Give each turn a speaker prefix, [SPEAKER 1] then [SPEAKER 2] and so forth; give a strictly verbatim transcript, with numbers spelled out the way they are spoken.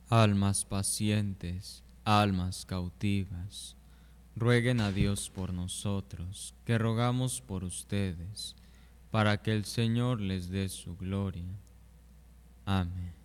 [SPEAKER 1] Almas pacientes, almas cautivas, rueguen a Dios por nosotros, que rogamos por ustedes, para que el Señor les dé su gloria. Amén.